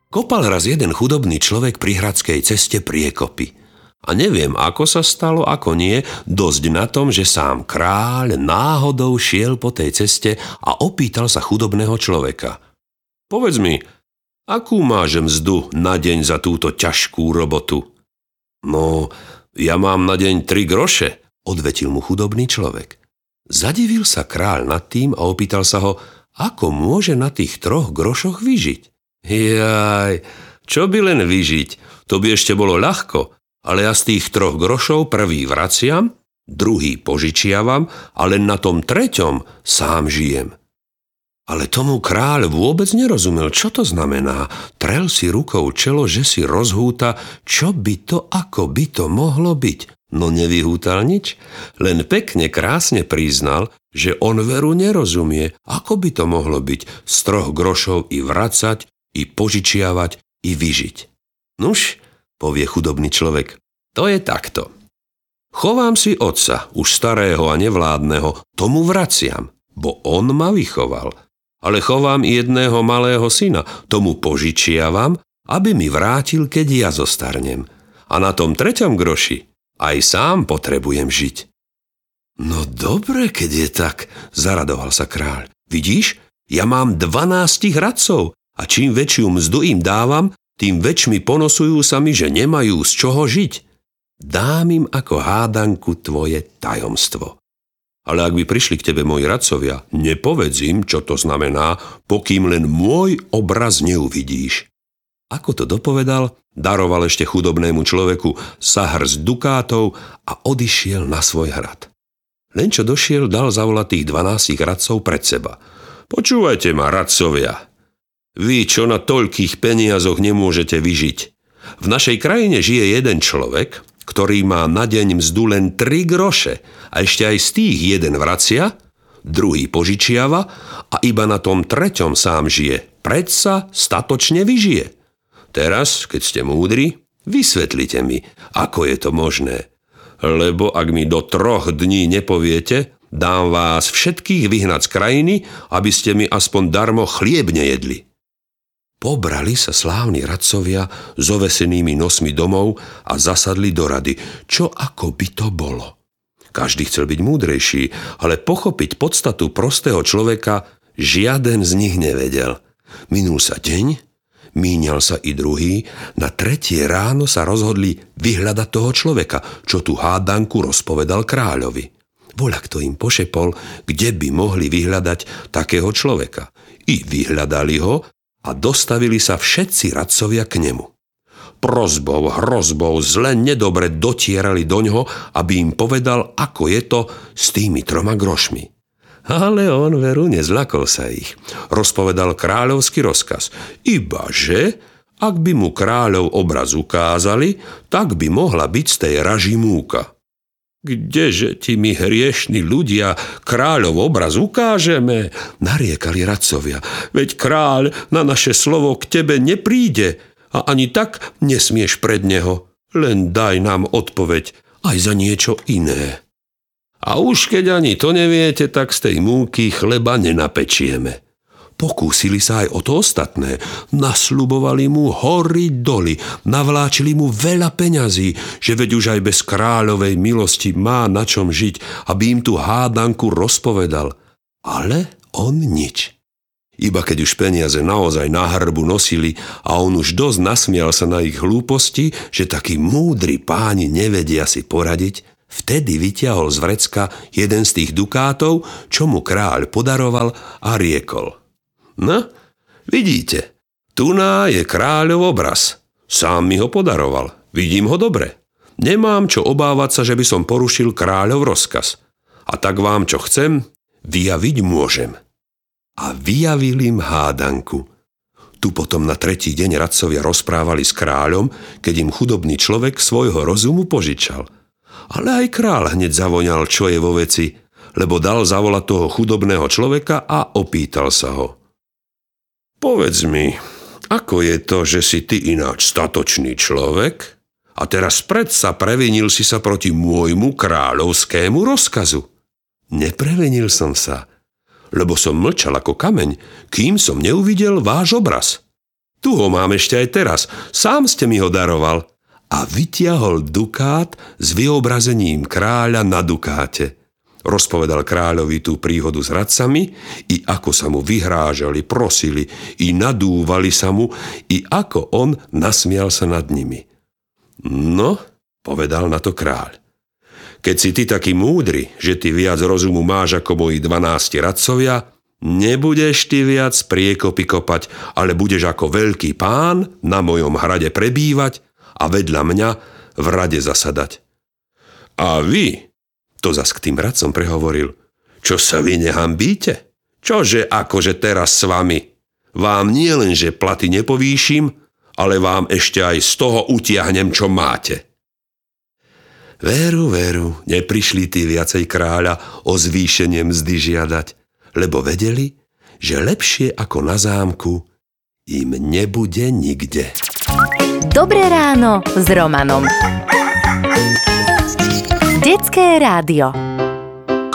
Kopal raz jeden chudobný človek pri hradskej ceste priekopy. A neviem, ako sa stalo, ako nie, dosť na tom, že sám kráľ náhodou šiel po tej ceste a opýtal sa chudobného človeka. Povedz mi, akú máš mzdu na deň za túto ťažkú robotu? No, ja mám na deň 3 groše, odvetil mu chudobný človek. Zadivil sa kráľ nad tým a opýtal sa ho, ako môže na tých 3 grošoch vyžiť. Jaj, čo by len vyžiť, to by ešte bolo ľahko, ale ja z tých 3 grošov prvý vraciam, druhý požičiavam a len na tom 3. sám žijem. Ale tomu kráľ vôbec nerozumel, čo to znamená. Trel si rukou čelo, že si rozhúta, čo by to, ako by to mohlo byť. No nevyhútal nič, len pekne krásne priznal, že on veru nerozumie, ako by to mohlo byť z 3 grošov i vracať, i požičiavať, i vyžiť. Nuž, povie chudobný človek, to je takto. Chovám si otca, už starého a nevládneho, tomu vraciam, bo on ma vychoval. Ale chovám i jedného malého syna, tomu požičiavam, aby mi vrátil, keď ja zostarnem. A na tom 3. groši aj sám potrebujem žiť. No dobre, keď je tak, zaradoval sa kráľ. Vidíš, ja mám 12 radcov a čím väčšiu mzdu im dávam, tým väčšmi ponosujú sa mi, že nemajú z čoho žiť. Dám im ako hádanku tvoje tajomstvo. Ale ak by prišli k tebe moji radcovia, nepovedz im, čo to znamená, pokým len môj obraz neuvidíš. Ako to dopovedal, daroval ešte chudobnému človeku sahrst dukátov a odišiel na svoj hrad. Len čo došiel, dal zavolať tých 12 radcov pred seba. Počúvajte ma, radcovia. Vy, čo na toľkých peniazoch nemôžete vyžiť. V našej krajine žije jeden človek, ktorý má na deň mzdu len 3 groše a ešte aj z tých jeden vracia, druhý požičiava a iba na tom 3. sám žije. Predsa statočne vyžije. Teraz, keď ste múdri, vysvetlite mi, ako je to možné. Lebo ak mi do 3 dní nepoviete, dám vás všetkých vyhnať z krajiny, aby ste mi aspoň darmo chlieb nejedli. Pobrali sa slávni radcovia s ovesenými nosmi domov a zasadli do rady, čo ako by to bolo. Každý chcel byť múdrejší, ale pochopiť podstatu prostého človeka žiaden z nich nevedel. Minul sa deň, míňal sa i druhý, na 3. ráno sa rozhodli vyhľadať toho človeka, čo tú hádanku rozpovedal kráľovi. Voľakto im pošepol, kde by mohli vyhľadať takého človeka. I vyhľadali ho a dostavili sa všetci radcovia k nemu. Prosbou, hrozbou, zle nedobre dotierali doňho, aby im povedal, ako je to s tými 3 grošmi. Ale on veru nezlakol sa ich. Rozpovedal kráľovský rozkaz. Ibaže, ak by mu kráľov obraz ukázali, tak by mohla byť z tej raži múka. Kdeže ti my hriešni ľudia kráľov obraz ukážeme? Nariekali radcovia. Veď kráľ na naše slovo k tebe nepríde a ani tak nesmieš pred neho. Len daj nám odpoveď aj za niečo iné. A už keď ani to neviete, tak z tej múky chleba nenapečieme. Pokúsili sa aj o to ostatné. Nasľubovali mu hory doly, navláčili mu veľa peňazí, že veď už aj bez kráľovej milosti má na čom žiť, aby im tú hádanku rozpovedal. Ale on nič. Iba keď už peniaze naozaj na hrbu nosili a on už dosť nasmial sa na ich hlúposti, že takí múdri páni nevedia si poradiť, vtedy vyťahol z vrecka jeden z tých dukátov, čo mu kráľ podaroval a riekol. No, vidíte, tuná je kráľov obraz. Sám mi ho podaroval. Vidím ho dobre. Nemám čo obávať sa, že by som porušil kráľov rozkaz. A tak vám, čo chcem, vyjaviť môžem. A vyjavil im hádanku. Tu potom na 3. deň radcovia rozprávali s kráľom, keď im chudobný človek svojho rozumu požičal. Ale aj kráľ hneď zavoňal, čo je vo veci, lebo dal zavolať toho chudobného človeka a opýtal sa ho. Povedz mi, ako je to, že si ty ináč statočný človek a teraz predsa previnil si sa proti môjmu kráľovskému rozkazu? Neprevinil som sa, lebo som mlčal ako kameň, kým som neuvidel váš obraz. Tu ho mám ešte aj teraz. Sám ste mi ho daroval. A vytiahol dukát s vyobrazením kráľa na dukáte. Rozpovedal kráľovi tú príhodu s radcami, i ako sa mu vyhrážali, prosili, i nadúvali sa mu, i ako on nasmial sa nad nimi. No, povedal na to kráľ. Keď si ty taký múdry, že ty viac rozumu máš ako moji 12 radcovia, nebudeš ty viac priekopy kopať, ale budeš ako veľký pán na mojom hrade prebývať a vedľa mňa v rade zasadať. A vy, to zas k tým radcom prehovoril, čo sa vy nehambíte? Čože akože teraz s vami? Vám nie len, že platy nepovýšim, ale vám ešte aj z toho utiahnem, čo máte. Veru, neprišli tí viacej kráľa o zvýšenie mzdy žiadať, lebo vedeli, že lepšie ako na zámku im nebude nikde. Dobré ráno s Romanom. Detské rádio.